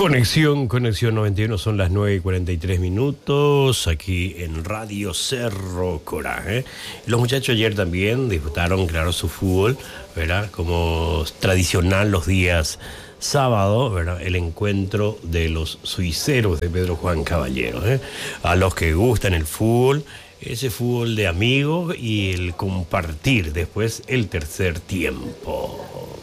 Conexión 91, son las 9:43 aquí en Radio Cerro Coraje. Los muchachos ayer también disputaron, claro, su fútbol, ¿verdad? Como tradicional los días sábado, ¿verdad? El encuentro de los suiceros de Pedro Juan Caballero, ¿eh? A los que gustan el fútbol, ese fútbol de amigos y el compartir después el tercer tiempo.